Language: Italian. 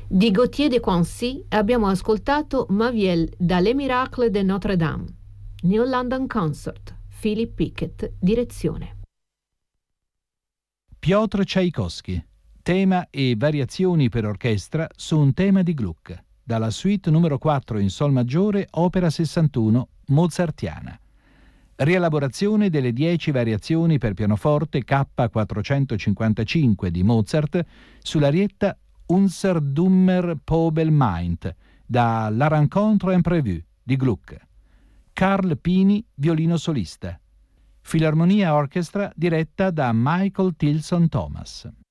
Di Gauthier de Quancy abbiamo ascoltato Maviel da Les Miracles de Notre-Dame. New London Concert, Philip Pickett, direzione. Piotr Tchaikovsky, tema e variazioni per orchestra su un tema di Gluck, dalla suite numero 4 in sol maggiore, opera 61, mozartiana. Rielaborazione delle 10 variazioni per pianoforte K455 di Mozart sull'arietta Unser dummer Pobel meint da La rencontre imprévue di Gluck. Carl Pini, violino solista. Filarmonia Orchestra diretta da Michael Tilson Thomas.